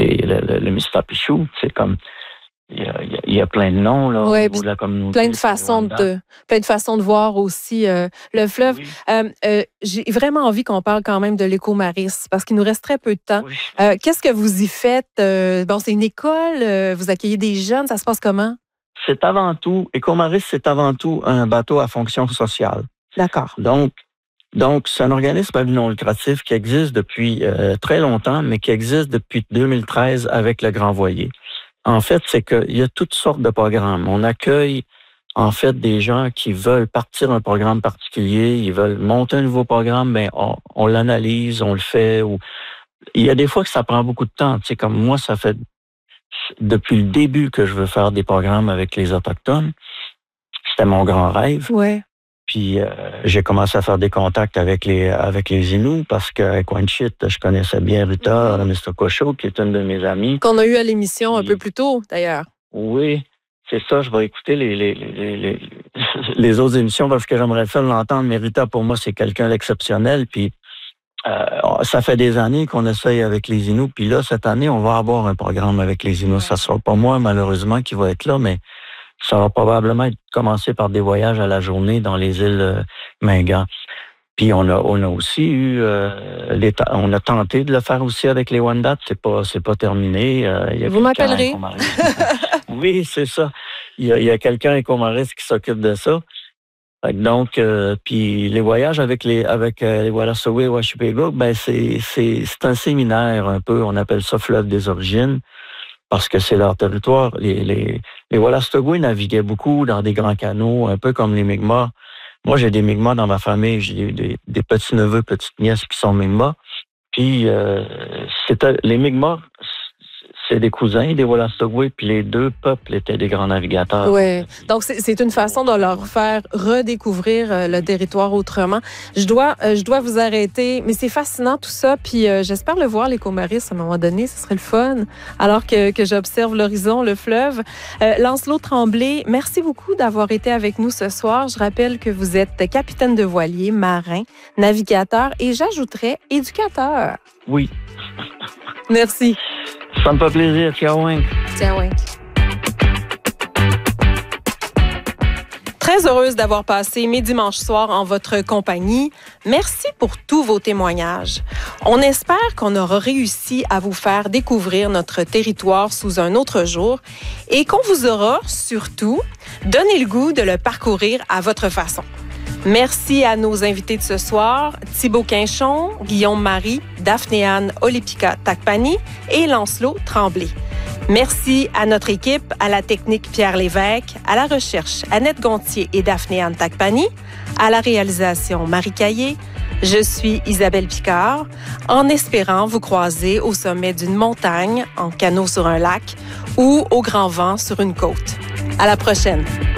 c'est le Mr. Pichou. C'est comme, il y a plein de noms là, au niveau de la communauté. Plein de façons de voir aussi le fleuve. Oui. J'ai vraiment envie qu'on parle quand même de l'Écomaris parce qu'il nous reste très peu de temps. Oui. Qu'est-ce que vous y faites? C'est une école, vous accueillez des jeunes, ça se passe comment? Écomaris, c'est avant tout un bateau à fonction sociale. D'accord. Donc, c'est un organisme à but non lucratif qui existe depuis très longtemps, mais qui existe depuis 2013 avec le Grand Voilier. En fait, c'est qu'il y a toutes sortes de programmes. On accueille, en fait, des gens qui veulent partir un programme particulier, ils veulent monter un nouveau programme, mais on l'analyse, on le fait. Il y a des fois que ça prend beaucoup de temps. Tu sais, comme moi, ça fait depuis le début que je veux faire des programmes avec les Autochtones. C'était mon grand rêve. Ouais. Puis j'ai commencé à faire des contacts avec les Inuits parce qu'avec Wenchit, je connaissais bien Rita Mr. qui est une de mes amies. Qu'on a eu à l'émission un peu plus tôt, d'ailleurs. Oui, c'est ça. Je vais écouter les autres émissions parce que j'aimerais faire l'entendre. Mais Rita, pour moi, c'est quelqu'un d'exceptionnel. Puis ça fait des années qu'on essaye avec les Inuits. Puis là, cette année, on va avoir un programme avec les Inuits. Ça ne sera pas moi, malheureusement, qui va être là, mais ça va probablement commencer par des voyages à la journée dans les îles Mingan. Puis on a aussi eu, on a tenté de le faire aussi avec les Wendat. C'est pas terminé. Vous m'appellerez. Oui, c'est ça. Il y a quelqu'un à Écomaris qui s'occupe de ça. Donc, puis les voyages avec les Wolastoqey et Washipego, ben c'est un séminaire un peu. On appelle ça Fleuve des origines. Parce que c'est leur territoire. Les Wolastoqey naviguaient beaucoup dans des grands canaux, un peu comme les Mi'kmaq. Moi, j'ai des Mi'kmaq dans ma famille. J'ai des petits-neveux, petites-nièces qui sont Mi'kmaq. Puis, les Mi'kmaq, c'est des cousins des Wolastoqey, puis les deux peuples étaient des grands navigateurs. Oui. Donc, c'est une façon de leur faire redécouvrir le territoire autrement. Je dois vous arrêter, mais c'est fascinant tout ça. Puis, j'espère le voir, l'Écomaris, à un moment donné. Ce serait le fun. Alors que j'observe l'horizon, le fleuve. Lancelot Tremblay, merci beaucoup d'avoir été avec nous ce soir. Je rappelle que vous êtes capitaine de voilier, marin, navigateur et j'ajouterais éducateur. Oui. Merci. Ça me fait plaisir. Ciao, Wink. Ciao, Wink. Très heureuse d'avoir passé mes dimanches soirs en votre compagnie. Merci pour tous vos témoignages. On espère qu'on aura réussi à vous faire découvrir notre territoire sous un autre jour et qu'on vous aura, surtout, donné le goût de le parcourir à votre façon. Merci à nos invités de ce soir, Thibaut Quinchon, Guillaume Marie, Daphné-Anne Olipika Takpani et Lancelot Tremblay. Merci à notre équipe, à la technique Pierre Lévesque, à la recherche Annette Gontier et Daphné-Anne Takpani, à la réalisation Marie Caillé. Je suis Isabelle Picard, en espérant vous croiser au sommet d'une montagne, en canot sur un lac ou au grand vent sur une côte. À la prochaine!